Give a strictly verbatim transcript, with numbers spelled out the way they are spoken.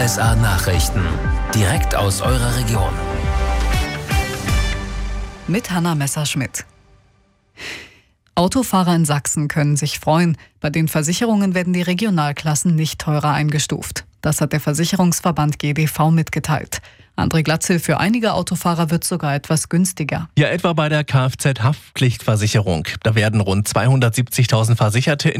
S A Nachrichten. Direkt aus eurer Region. Mit Hanna Messerschmidt. Autofahrer in Sachsen können sich freuen. Bei den Versicherungen werden die Regionalklassen nicht teurer eingestuft. Das hat der Versicherungsverband G D V mitgeteilt. André Glatzel, für einige Autofahrer wird sogar etwas günstiger. Ja, etwa bei der Kfz-Haftpflichtversicherung. Da werden rund zweihundertsiebzigtausend Versicherte in